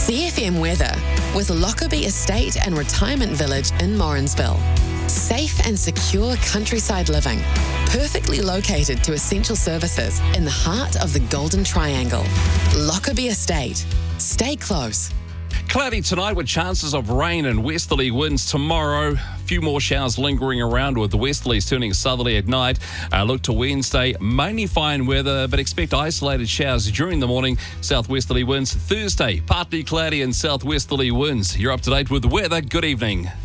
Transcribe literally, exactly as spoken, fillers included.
C F M weather with Lockerbie Estate and Retirement Village in Morrinsville. Safe and secure countryside living, perfectly located to essential services in the heart of the Golden Triangle. Lockerbie Estate. Stay close. Cloudy tonight with chances of rain and westerly winds tomorrow. A few more showers lingering around with the westerlies turning southerly at night. Uh, look to Wednesday, mainly fine weather, but expect isolated showers during the morning. Southwesterly winds Thursday, partly cloudy and southwesterly winds. You're up to date with the weather. Good evening.